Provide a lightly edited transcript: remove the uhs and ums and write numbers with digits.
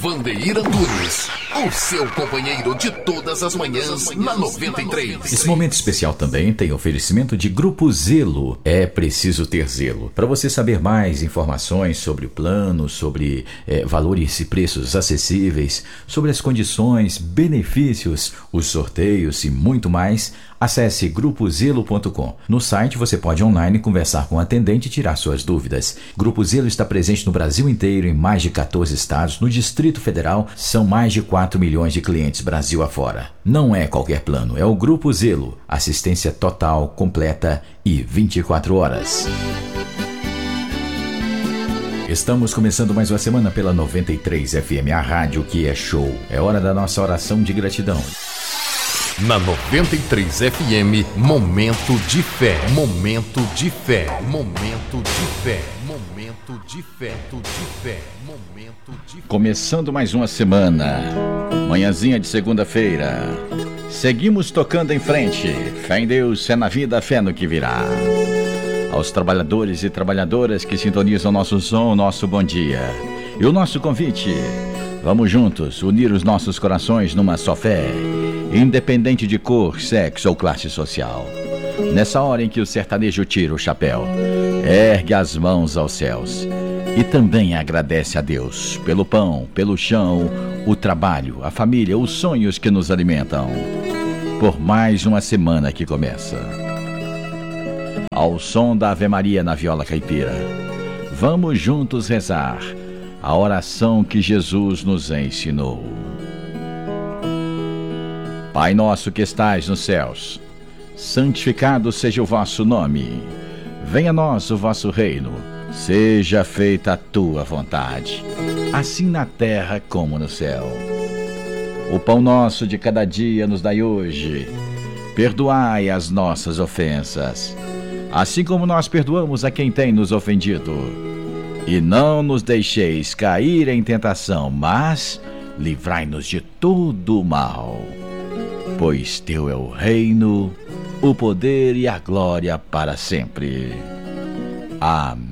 Vandeir Antunes, o seu companheiro de todas as manhãs na 93. Esse momento especial também tem oferecimento de Grupo Zelo. É preciso ter zelo. Para você saber mais informações sobre o plano, sobre valores e preços acessíveis, sobre as condições, benefícios, os sorteios e muito mais, acesse grupozelo.com. No site você pode online conversar com o atendente e tirar suas dúvidas. Grupo Zelo está presente no Brasil inteiro, em mais de 14 estados. No Distrito Federal, são mais de 4 milhões de clientes Brasil afora. Não é qualquer plano, é o Grupo Zelo. Assistência total, completa e 24 horas. Estamos começando mais uma semana pela 93 FM, a rádio que é show. É hora da nossa oração de gratidão. Na 93 FM, momento de fé, momento de fé, momento de fé, momento de fé, de fé, momento de fé. Começando mais uma semana, manhãzinha de segunda-feira. Seguimos tocando em frente. Fé em Deus, fé na vida, fé no que virá. Aos trabalhadores e trabalhadoras que sintonizam nosso som, nosso bom dia. E o nosso convite: vamos juntos unir os nossos corações numa só fé, independente de cor, sexo ou classe social. Nessa hora em que o sertanejo tira o chapéu, ergue as mãos aos céus e também agradece a Deus pelo pão, pelo chão, o trabalho, a família, os sonhos que nos alimentam, por mais uma semana que começa. Ao som da Ave Maria na viola caipira, vamos juntos rezar a oração que Jesus nos ensinou. Pai nosso que estais nos céus, santificado seja o vosso nome. Venha a nós o vosso reino. Seja feita a tua vontade, assim na terra como no céu. O pão nosso de cada dia nos dai hoje. Perdoai as nossas ofensas, assim como nós perdoamos a quem tem nos ofendido. E não nos deixeis cair em tentação, mas livrai-nos de todo o mal. Pois teu é o reino, o poder e a glória para sempre. Amém.